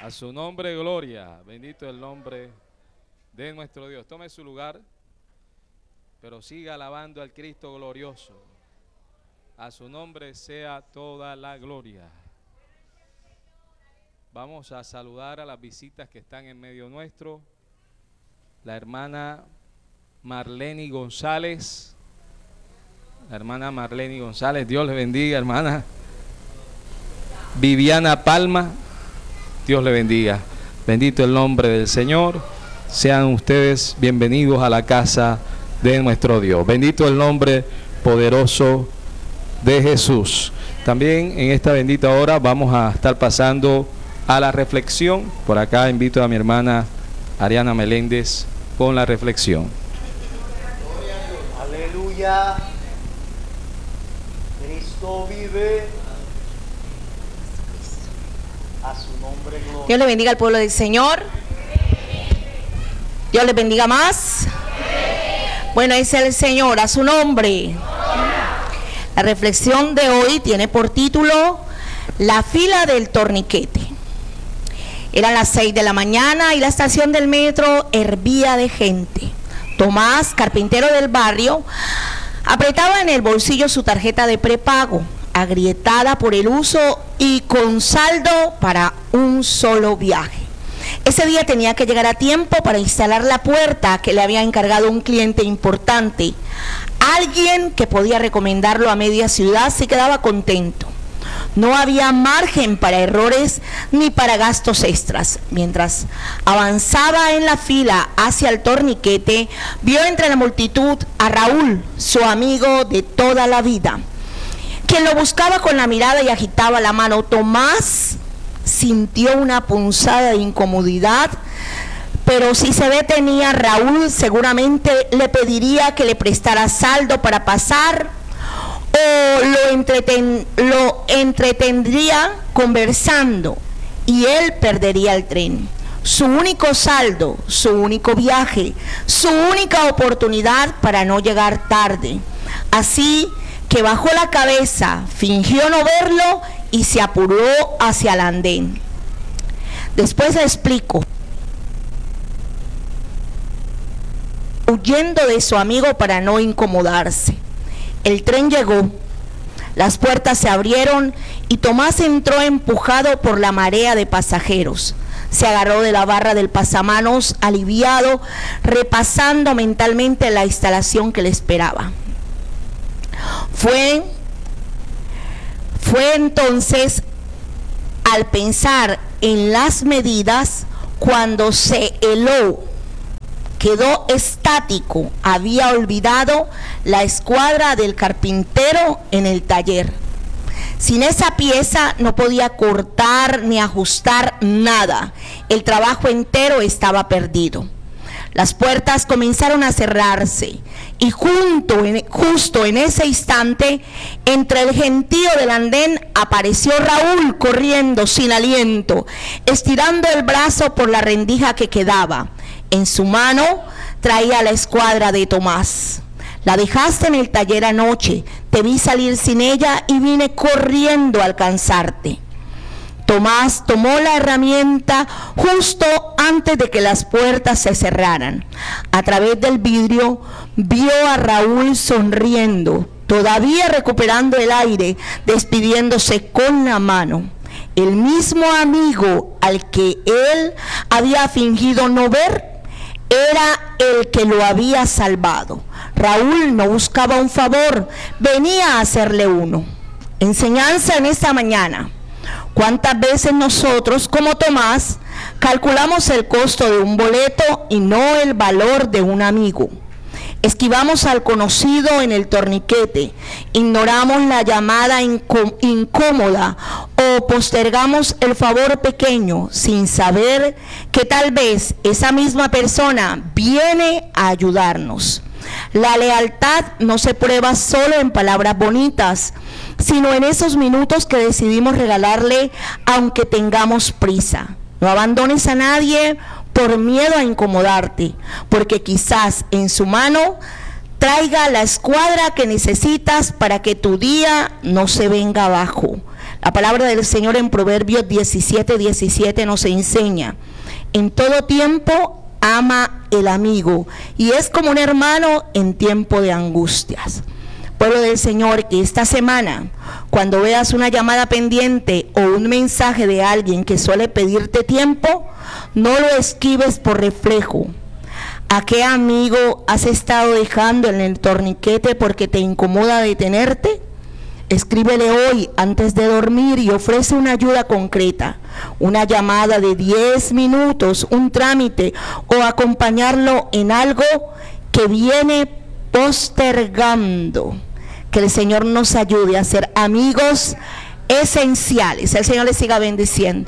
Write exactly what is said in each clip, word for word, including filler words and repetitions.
A su nombre, gloria. Bendito el nombre de nuestro Dios. Tome su lugar, pero siga alabando al Cristo glorioso. A su nombre sea toda la gloria. Vamos a saludar a las visitas que están en medio nuestro. La hermana Marleni González. La hermana Marleni González, Dios le bendiga, hermana. Viviana Palma, Dios le bendiga. Bendito el nombre del Señor. Sean ustedes bienvenidos a la casa de nuestro Dios. Bendito el nombre poderoso de Jesús. También en esta bendita hora vamos a estar pasando a la reflexión. Por acá invito a mi hermana Ariana Meléndez con la reflexión. Aleluya. Cristo vive. A su nombre gloria. Dios le bendiga al pueblo del Señor. Dios le bendiga más. Bueno, es el Señor, a su nombre. La reflexión de hoy tiene por título La fila del torniquete. Eran las seis de la mañana y la estación del metro hervía de gente. Tomás, carpintero del barrio, apretaba en el bolsillo su tarjeta de prepago, agrietada por el uso y con saldo para un solo viaje. Ese día tenía que llegar a tiempo para instalar la puerta que le había encargado un cliente importante, alguien que podía recomendarlo a media ciudad si quedaba contento. No había margen para errores ni para gastos extras. Mientras avanzaba en la fila hacia el torniquete, vio entre la multitud a Raúl, su amigo de toda la vida, quien lo buscaba con la mirada y agitaba la mano. Tomás sintió una punzada de incomodidad, pero si se detenía, Raúl seguramente le pediría que le prestara saldo para pasar o lo, entreten, lo entretendría conversando y él perdería el tren. Su único saldo, su único viaje, su única oportunidad para no llegar tarde. Así que bajó la cabeza, fingió no verlo y se apuró hacia el andén. Después le explico. Huyendo de su amigo para no incomodarse. El tren llegó, las puertas se abrieron y Tomás entró empujado por la marea de pasajeros. Se agarró de la barra del pasamanos aliviado, repasando mentalmente la instalación que le esperaba. Fue, fue entonces al pensar en las medidas cuando se heló. Quedó estático, había olvidado la escuadra del carpintero en el taller. Sin esa pieza no podía cortar ni ajustar nada. El trabajo entero estaba perdido. Las puertas comenzaron a cerrarse y junto en, justo en ese instante, entre el gentío del andén, apareció Raúl corriendo sin aliento, estirando el brazo por la rendija que quedaba. En su mano traía la escuadra de Tomás. La dejaste en el taller anoche, te vi salir sin ella y vine corriendo a alcanzarte. Tomás tomó la herramienta justo antes de que las puertas se cerraran. A través del vidrio vio a Raúl sonriendo, todavía recuperando el aire, despidiéndose con la mano. El mismo amigo al que él había fingido no ver era el que lo había salvado. Raúl no buscaba un favor, venía a hacerle uno. Enseñanza en esta mañana. ¿Cuántas veces nosotros, como Tomás, calculamos el costo de un boleto y no el valor de un amigo? Esquivamos al conocido en el torniquete, ignoramos la llamada incó- incómoda o postergamos el favor pequeño sin saber que tal vez esa misma persona viene a ayudarnos. La lealtad no se prueba solo en palabras bonitas, sino en esos minutos que decidimos regalarle aunque tengamos prisa. No abandones a nadie por miedo a incomodarte, porque quizás en su mano traiga la escuadra que necesitas para que tu día no se venga abajo. La palabra del Señor en Proverbios diecisiete, diecisiete nos enseña: en todo tiempo ama el amigo, y es como un hermano en tiempo de angustias. Pueblo del Señor, que esta semana, cuando veas una llamada pendiente o un mensaje de alguien que suele pedirte tiempo, no lo esquives por reflejo. ¿A qué amigo has estado dejando en el torniquete porque te incomoda detenerte? Escríbele hoy antes de dormir y ofrece una ayuda concreta, una llamada de diez minutos, un trámite, o acompañarlo en algo que viene postergando. Que el Señor nos ayude a ser amigos esenciales. El Señor les siga bendiciendo.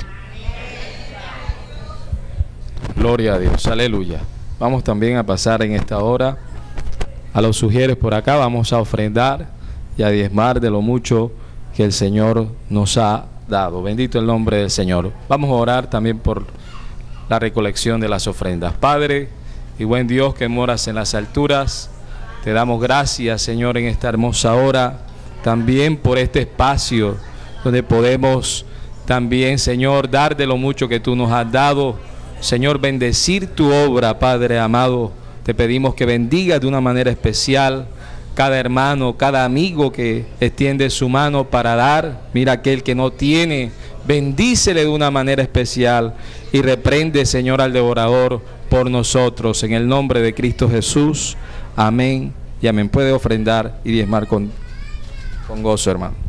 Gloria a Dios, aleluya. Vamos también a pasar en esta hora a los sugieres por acá. Vamos a ofrendar y a diezmar de lo mucho que el Señor nos ha dado. Bendito el nombre del Señor. Vamos a orar también por la recolección de las ofrendas. Padre y buen Dios que moras en las alturas, te damos gracias, Señor, en esta hermosa hora, también por este espacio donde podemos también, Señor, dar de lo mucho que tú nos has dado. Señor, bendecir tu obra, Padre amado. Te pedimos que bendiga de una manera especial cada hermano, cada amigo que extiende su mano para dar. Mira aquel que no tiene, bendícele de una manera especial y reprende, Señor, al devorador por nosotros. En el nombre de Cristo Jesús. Amén y amén. Puede ofrendar y diezmar con, con gozo, hermano.